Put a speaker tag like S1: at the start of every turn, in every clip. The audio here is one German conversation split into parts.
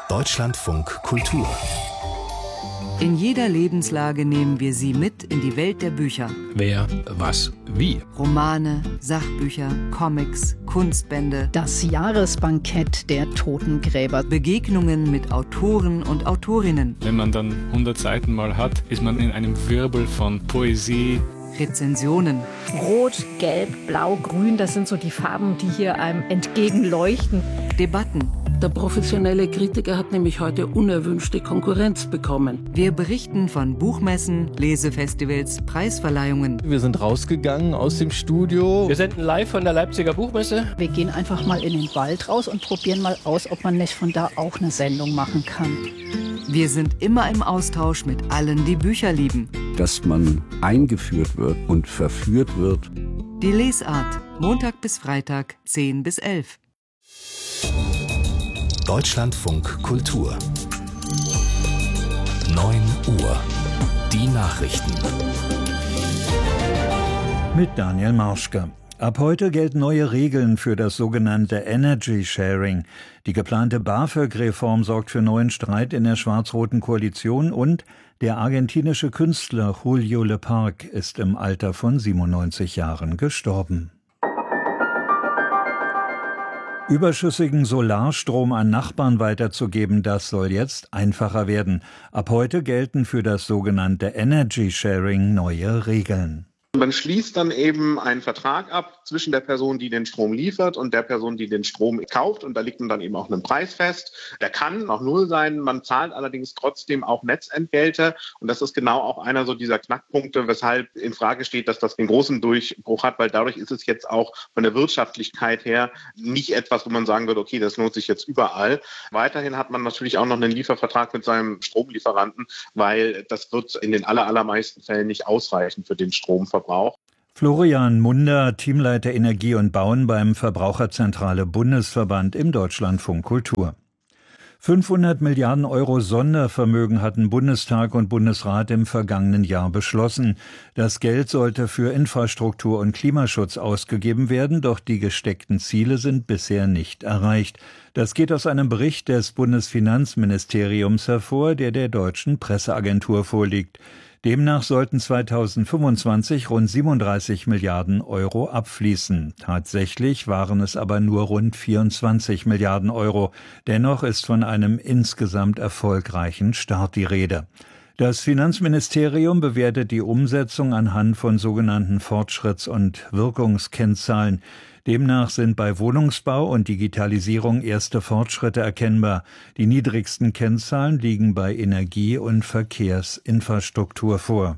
S1: Deutschlandfunk Kultur.
S2: In jeder Lebenslage nehmen wir sie mit in die Welt der Bücher.
S3: Wer, was, wie.
S2: Romane, Sachbücher, Comics, Kunstbände.
S4: Das Jahresbankett der Totengräber.
S2: Begegnungen mit Autoren und Autorinnen.
S5: Wenn man dann 100 Seiten mal hat, ist man in einem Wirbel von Poesie.
S2: Rezensionen.
S4: Rot, Gelb, Blau, Grün, das sind so die Farben, die hier einem entgegenleuchten.
S2: Debatten.
S6: Der professionelle Kritiker hat nämlich heute unerwünschte Konkurrenz bekommen.
S2: Wir berichten von Buchmessen, Lesefestivals, Preisverleihungen.
S7: Wir sind rausgegangen aus dem Studio.
S3: Wir senden live von der Leipziger Buchmesse.
S4: Wir gehen einfach mal in den Wald raus und probieren mal aus, ob man nicht von da auch eine Sendung machen kann.
S2: Wir sind immer im Austausch mit allen, die Bücher lieben.
S8: Dass man eingeführt wird und verführt wird.
S2: Die Lesart, Montag bis Freitag, 10 bis 11.
S1: Deutschlandfunk Kultur. 9 Uhr. Die Nachrichten.
S9: Mit Daniel Marschke. Ab heute gelten neue Regeln für das sogenannte Energy Sharing. Die geplante BAföG-Reform sorgt für neuen Streit in der schwarz-roten Koalition und der argentinische Künstler Julio Lepage ist im Alter von 97 Jahren gestorben. Überschüssigen Solarstrom an Nachbarn weiterzugeben, das soll jetzt einfacher werden. Ab heute gelten für das sogenannte Energy Sharing neue Regeln.
S10: Man schließt dann eben einen Vertrag ab zwischen der Person, die den Strom liefert und der Person, die den Strom kauft. Und da liegt dann eben auch ein Preis fest. Der kann auch null sein. Man zahlt allerdings trotzdem auch Netzentgelte. Und das ist genau auch einer so dieser Knackpunkte, weshalb in Frage steht, dass das den großen Durchbruch hat. Weil dadurch ist es jetzt auch von der Wirtschaftlichkeit her nicht etwas, wo man sagen würde, okay, das lohnt sich jetzt überall. Weiterhin hat man natürlich auch noch einen Liefervertrag mit seinem Stromlieferanten, weil das wird in den allermeisten Fällen nicht ausreichen für den Stromverbrauch.
S9: Florian Munder, Teamleiter Energie und Bauen beim Verbraucherzentrale Bundesverband im Deutschlandfunk Kultur. 500 Milliarden Euro Sondervermögen hatten Bundestag und Bundesrat im vergangenen Jahr beschlossen. Das Geld sollte für Infrastruktur und Klimaschutz ausgegeben werden, doch die gesteckten Ziele sind bisher nicht erreicht. Das geht aus einem Bericht des Bundesfinanzministeriums hervor, der der Deutschen Presseagentur vorliegt. Demnach sollten 2025 rund 37 Milliarden Euro abfließen. Tatsächlich waren es aber nur rund 24 Milliarden Euro. Dennoch ist von einem insgesamt erfolgreichen Start die Rede. Das Finanzministerium bewertet die Umsetzung anhand von sogenannten Fortschritts- und Wirkungskennzahlen. Demnach sind bei Wohnungsbau und Digitalisierung erste Fortschritte erkennbar. Die niedrigsten Kennzahlen liegen bei Energie- und Verkehrsinfrastruktur vor.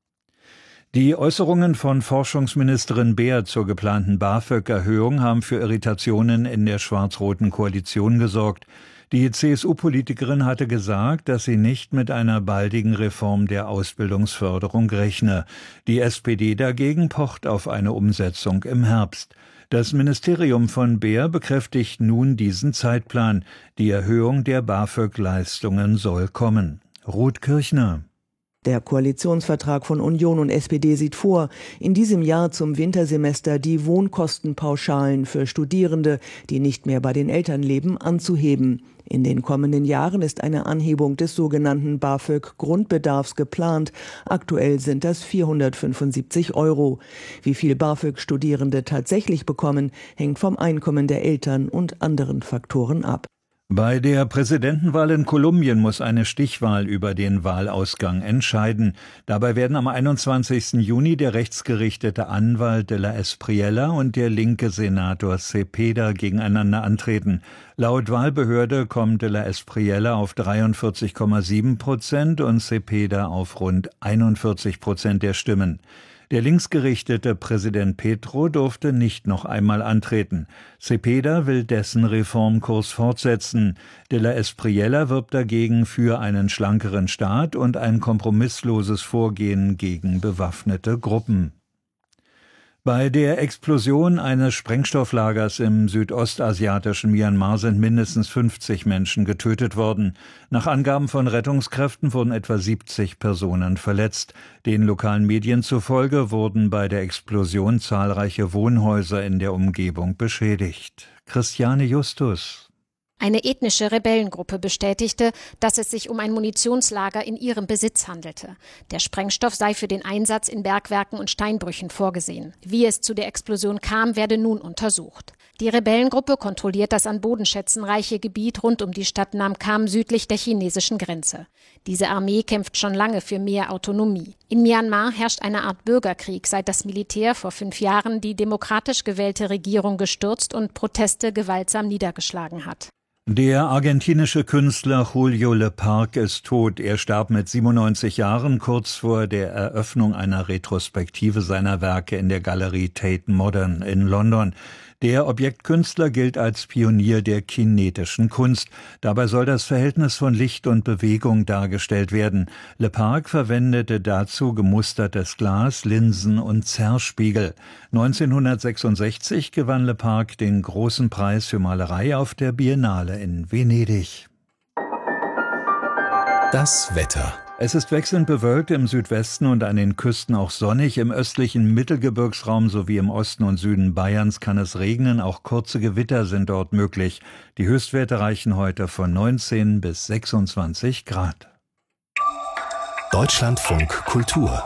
S9: Die Äußerungen von Forschungsministerin Beer zur geplanten BAföG-Erhöhung haben für Irritationen in der schwarz-roten Koalition gesorgt. Die CSU-Politikerin hatte gesagt, dass sie nicht mit einer baldigen Reform der Ausbildungsförderung rechne. Die SPD dagegen pocht auf eine Umsetzung im Herbst. Das Ministerium von Beer bekräftigt nun diesen Zeitplan. Die Erhöhung der BAföG-Leistungen soll kommen. Ruth Kirchner.
S11: Der Koalitionsvertrag von Union und SPD sieht vor, in diesem Jahr zum Wintersemester die Wohnkostenpauschalen für Studierende, die nicht mehr bei den Eltern leben, anzuheben. In den kommenden Jahren ist eine Anhebung des sogenannten BAföG-Grundbedarfs geplant. Aktuell sind das 475 €. Wie viel BAföG-Studierende tatsächlich bekommen, hängt vom Einkommen der Eltern und anderen Faktoren ab.
S9: Bei der Präsidentenwahl in Kolumbien muss eine Stichwahl über den Wahlausgang entscheiden. Dabei werden am 21. Juni der rechtsgerichtete Anwalt de la Espriella und der linke Senator Cepeda gegeneinander antreten. Laut Wahlbehörde kommt de la Espriella auf 43,7% und Cepeda auf rund 41% der Stimmen. Der linksgerichtete Präsident Petro durfte nicht noch einmal antreten. Cepeda will dessen Reformkurs fortsetzen. De la Espriella wirbt dagegen für einen schlankeren Staat und ein kompromissloses Vorgehen gegen bewaffnete Gruppen. Bei der Explosion eines Sprengstofflagers im südostasiatischen Myanmar sind mindestens 50 Menschen getötet worden. Nach Angaben von Rettungskräften wurden etwa 70 Personen verletzt. Den lokalen Medien zufolge wurden bei der Explosion zahlreiche Wohnhäuser in der Umgebung beschädigt. Christiane Justus.
S12: Eine ethnische Rebellengruppe bestätigte, dass es sich um ein Munitionslager in ihrem Besitz handelte. Der Sprengstoff sei für den Einsatz in Bergwerken und Steinbrüchen vorgesehen. Wie es zu der Explosion kam, werde nun untersucht. Die Rebellengruppe kontrolliert das an Bodenschätzen reiche Gebiet rund um die Stadt Nam Kham südlich der chinesischen Grenze. Diese Armee kämpft schon lange für mehr Autonomie. In Myanmar herrscht eine Art Bürgerkrieg, seit das Militär vor 5 Jahren die demokratisch gewählte Regierung gestürzt und Proteste gewaltsam niedergeschlagen hat.
S9: Der argentinische Künstler Julio Lepage ist tot. Er starb mit 97 Jahren kurz vor der Eröffnung einer Retrospektive seiner Werke in der Galerie Tate Modern in London. Der Objektkünstler gilt als Pionier der kinetischen Kunst. Dabei soll das Verhältnis von Licht und Bewegung dargestellt werden. Lepage verwendete dazu gemustertes Glas, Linsen und Zerrspiegel. 1966 gewann Lepage den Großen Preis für Malerei auf der Biennale in Venedig.
S1: Das Wetter.
S9: Es ist wechselnd bewölkt, im Südwesten und an den Küsten auch sonnig. Im östlichen Mittelgebirgsraum sowie im Osten und Süden Bayerns kann es regnen. Auch kurze Gewitter sind dort möglich. Die Höchstwerte reichen heute von 19 bis 26 Grad.
S1: Deutschlandfunk Kultur.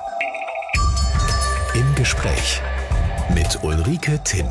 S1: Im Gespräch mit Ulrike Timm.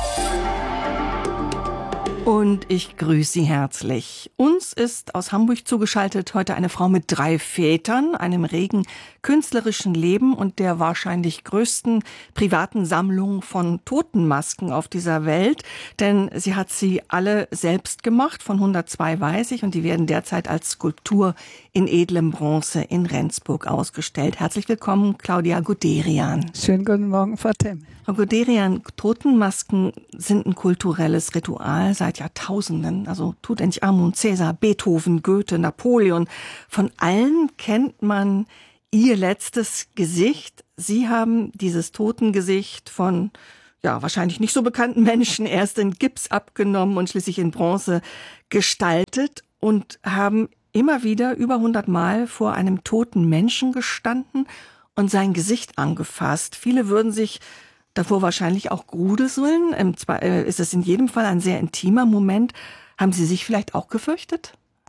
S13: Und ich grüße Sie herzlich. Uns ist aus Hamburg zugeschaltet heute eine Frau mit 3 Vätern, einem regen künstlerischen Leben und der wahrscheinlich größten privaten Sammlung von Totenmasken auf dieser Welt. Denn sie hat sie alle selbst gemacht, von 102 weiß ich, und die werden derzeit als Skulptur in edlem Bronze in Rendsburg ausgestellt. Herzlich willkommen, Claudia Guderian.
S14: Schönen guten Morgen, Frau Timm.
S13: Frau Guderian, Totenmasken sind ein kulturelles Ritual seit Jahrtausenden. Also Tutanchamun, Cäsar, Beethoven, Goethe, Napoleon. Von allen kennt man ihr letztes Gesicht. Sie haben dieses Totengesicht von wahrscheinlich nicht so bekannten Menschen erst in Gips abgenommen und schließlich in Bronze gestaltet und haben immer wieder über 100 Mal vor einem toten Menschen gestanden und sein Gesicht angefasst. Viele würden sich davor wahrscheinlich auch gruseln. Zwar ist es in jedem Fall ein sehr intimer Moment. Haben Sie sich vielleicht auch gefürchtet?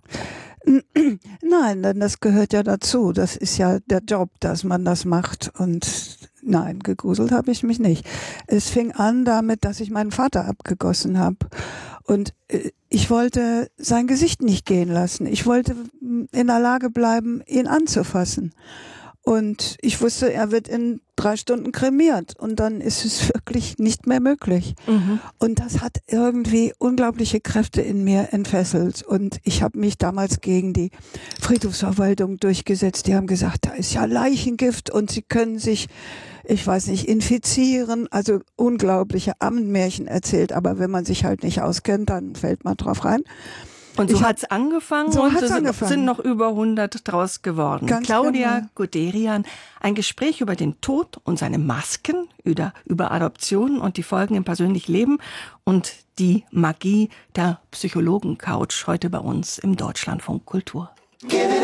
S14: Nein, denn das gehört ja dazu. Das ist ja der Job, dass man das macht. Und nein, gegruselt habe ich mich nicht. Es fing an damit, dass ich meinen Vater abgegossen habe. Und ich wollte sein Gesicht nicht gehen lassen. Ich wollte in der Lage bleiben, ihn anzufassen. Und ich wusste, er wird in 3 Stunden kremiert und dann ist es wirklich nicht mehr möglich. Mhm. Und das hat irgendwie unglaubliche Kräfte in mir entfesselt. Und ich habe mich damals gegen die Friedhofsverwaltung durchgesetzt. Die haben gesagt, da ist ja Leichengift und sie können sich, ich weiß nicht, infizieren. Also unglaubliche Ammenmärchen erzählt. Aber wenn man sich halt nicht auskennt, dann fällt man drauf rein.
S13: Und so hat's angefangen sind noch über 100 draus geworden.
S14: Ganz
S13: Claudia
S14: genau.
S13: Guderian, ein Gespräch über den Tod und seine Masken, über Adoptionen und die Folgen im persönlichen Leben und die Magie der Psychologen-Couch heute bei uns im Deutschlandfunk Kultur.
S15: Give